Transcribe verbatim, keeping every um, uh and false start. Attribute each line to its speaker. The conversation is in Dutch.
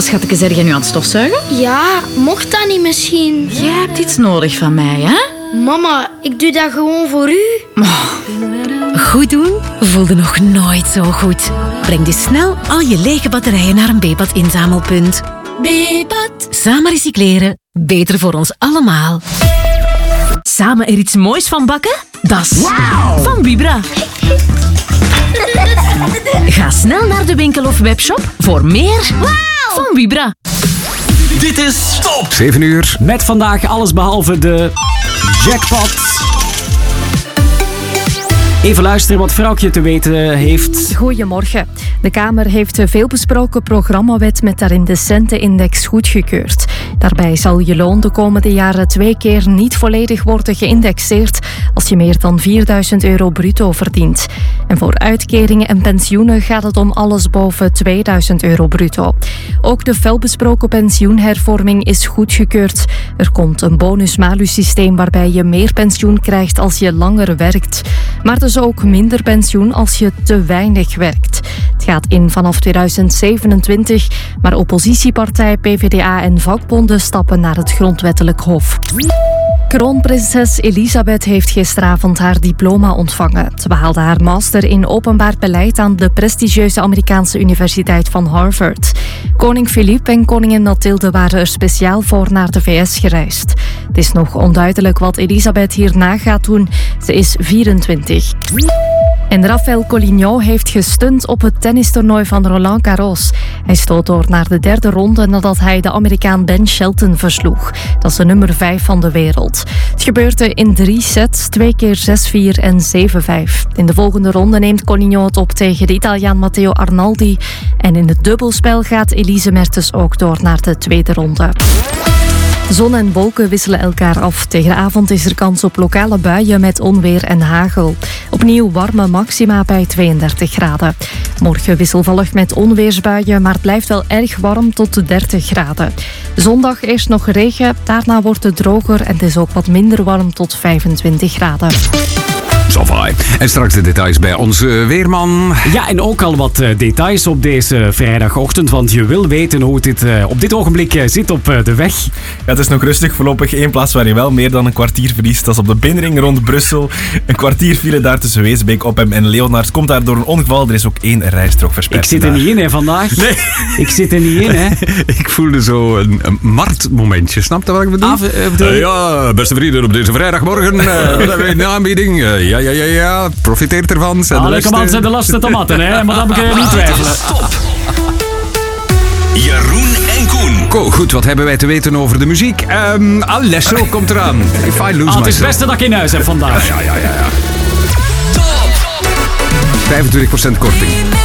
Speaker 1: Schatje, zeg jij nu aan het stofzuigen?
Speaker 2: Ja, mocht dat niet misschien?
Speaker 1: Jij hebt iets nodig van mij, hè?
Speaker 2: Mama, ik doe dat gewoon voor u.
Speaker 3: Oh. Goed doen voelde nog nooit zo goed. Breng dus snel al je lege batterijen naar een B-pad inzamelpunt.
Speaker 2: B-pad.
Speaker 3: Samen recycleren, beter voor ons allemaal. Samen er iets moois van bakken? Dat is wow. Van Vibra. Ga snel naar de winkel of webshop voor meer wow. Van Vibra.
Speaker 4: Dit is Top
Speaker 5: zeven uur.
Speaker 4: Met vandaag alles behalve de jackpot. Even luisteren wat Vrouwtje te weten heeft.
Speaker 6: Goedemorgen. De Kamer heeft de veelbesproken programmawet met daarin de centenindex goedgekeurd. Daarbij zal je loon de komende jaren twee keer niet volledig worden geïndexeerd als je meer dan vierduizend euro bruto verdient. En voor uitkeringen en pensioenen gaat het om alles boven tweeduizend euro bruto. Ook de felbesproken pensioenhervorming is goedgekeurd. Er komt een bonus-malus-systeem waarbij je meer pensioen krijgt als je langer werkt. Maar dus ook minder pensioen als je te weinig werkt. Het gaat in vanaf tweeduizend zevenentwintig, maar oppositiepartij P v d A en vakbonden stappen naar het grondwettelijk hof. Kroonprinses Elisabeth heeft gisteravond haar diploma ontvangen. Ze behaalde haar master in openbaar beleid aan de prestigieuze Amerikaanse Universiteit van Harvard. Koning Filip en koningin Mathilde waren er speciaal voor naar de V S gereisd. Het is nog onduidelijk wat Elisabeth hierna gaat doen. Ze is vierentwintig. En Rafael Collignon heeft gestunt op het tennistoernooi van Roland Garros. Hij stoot door naar de derde ronde nadat hij de Amerikaan Ben Shelton versloeg. Dat is de nummer vijf van de wereld. Het gebeurde in drie sets, twee keer zes vier en zeven vijf. In de volgende ronde neemt Collignon het op tegen de Italiaan Matteo Arnaldi. En in het dubbelspel gaat Elise Mertens ook door naar de tweede ronde. Zon en wolken wisselen elkaar af. Tegen de avond is er kans op lokale buien met onweer en hagel. Opnieuw warme maxima bij tweeëndertig graden. Morgen wisselvallig met onweersbuien, maar het blijft wel erg warm tot de dertig graden. Zondag eerst nog regen, daarna wordt het droger en het is ook wat minder warm tot vijfentwintig graden.
Speaker 5: Sofai. En straks de details bij onze weerman.
Speaker 4: Ja, en ook al wat uh, details op deze vrijdagochtend, want je wil weten hoe het dit, uh, op dit ogenblik uh, zit op uh, de weg.
Speaker 7: Ja, het is nog rustig. Voorlopig één plaats waar je wel meer dan een kwartier verliest. Dat is op de binnenring rond Brussel. Een kwartier file daar tussen Weesbeek, Oppem en Leonard. Komt daar door een ongeval. Er is ook één rijstrook verspreid.
Speaker 4: Ik zit er niet in, hè, vandaag.
Speaker 7: Nee.
Speaker 4: Ik zit er niet in, hè.
Speaker 5: Ik voelde zo een, een marktmomentje. Snap je wat ik bedoel?
Speaker 4: Ah, uh, bedoel...
Speaker 5: Uh, ja, beste vrienden, op deze vrijdagmorgen uh, hebben we een aanbieding. Uh, ja, ja, ja, ja. Profiteert ervan.
Speaker 4: Allee, kom aan, zijn de laatste tomaten, hè. Maar dat moet je niet twijfelen.
Speaker 8: Stop. Jeroen en Koen.
Speaker 5: Ko, goed, wat hebben wij te weten over de muziek? Um, Alesso komt eraan. If I lose myself.
Speaker 4: Ah, het is het beste dat ik in huis heb vandaag.
Speaker 5: Ja, ja, ja, ja.
Speaker 8: Top.
Speaker 5: vijfentwintig procent korting.